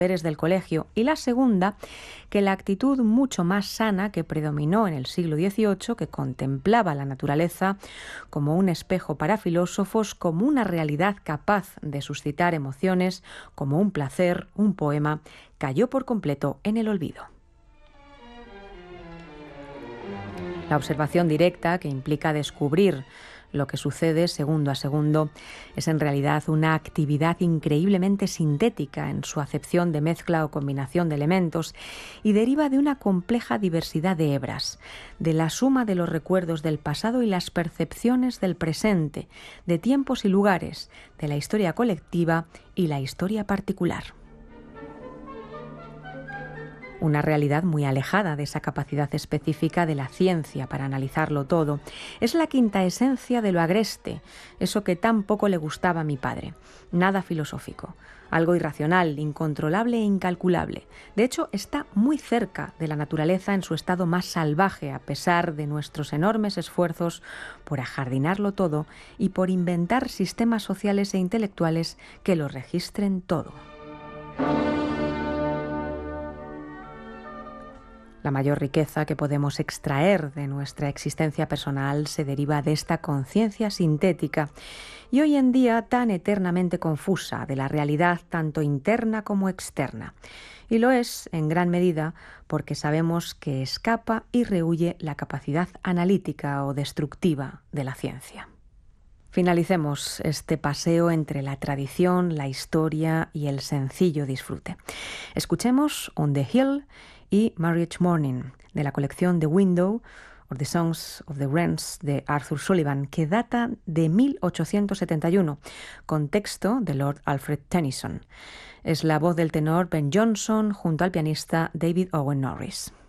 deberes del colegio, y la segunda, que la actitud mucho más sana que predominó en el siglo XVIII, que contemplaba la naturaleza como un espejo para filósofos, como una realidad capaz de suscitar emociones, como un placer, un poema, cayó por completo en el olvido. La observación directa, que implica descubrir lo que sucede segundo a segundo, es en realidad una actividad increíblemente sintética en su acepción de mezcla o combinación de elementos y deriva de una compleja diversidad de hebras, de la suma de los recuerdos del pasado y las percepciones del presente, de tiempos y lugares, de la historia colectiva y la historia particular. Una realidad muy alejada de esa capacidad específica de la ciencia para analizarlo todo. Es la quinta esencia de lo agreste, eso que tan poco le gustaba a mi padre. Nada filosófico, algo irracional, incontrolable e incalculable. De hecho, está muy cerca de la naturaleza en su estado más salvaje, a pesar de nuestros enormes esfuerzos por ajardinarlo todo y por inventar sistemas sociales e intelectuales que lo registren todo. La mayor riqueza que podemos extraer de nuestra existencia personal se deriva de esta conciencia sintética y hoy en día tan eternamente confusa de la realidad tanto interna como externa. Y lo es en gran medida porque sabemos que escapa y rehúye la capacidad analítica o destructiva de la ciencia. Finalicemos este paseo entre la tradición, la historia y el sencillo disfrute. Escuchemos On the Hill y Marriage Morning, de la colección The Window, or The Songs of the Wrens, de Arthur Sullivan, que data de 1871, con texto de Lord Alfred Tennyson. Es la voz del tenor Ben Jonson junto al pianista David Owen Norris.